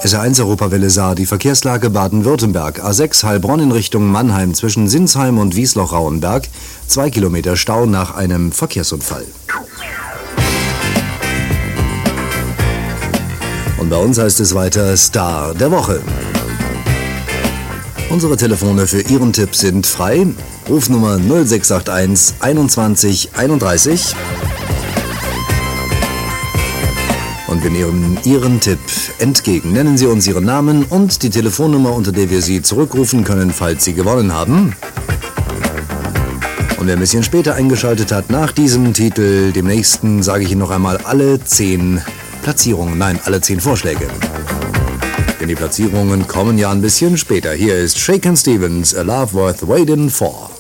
SR1 Europawelle Saar, die Verkehrslage Baden-Württemberg. A6 Heilbronn in Richtung Mannheim zwischen Sinsheim und Wiesloch-Rauenberg. 2 Kilometer Stau nach einem Verkehrsunfall. Und bei uns heißt es weiter Star der Woche. Unsere Telefone für Ihren Tipp sind frei. Rufnummer 0681 21 31. Und wir nehmen Ihren Tipp entgegen. Nennen Sie uns Ihren Namen und die Telefonnummer, unter der wir Sie zurückrufen können, falls Sie gewonnen haben. Und wer ein bisschen später eingeschaltet hat, nach diesem Titel, dem nächsten, sage ich Ihnen noch einmal alle 10 Platzierungen, nein, alle 10 Vorschläge. Denn die Platzierungen kommen ja ein bisschen später. Hier ist Shakin' Stevens, A Love Worth Waiting For.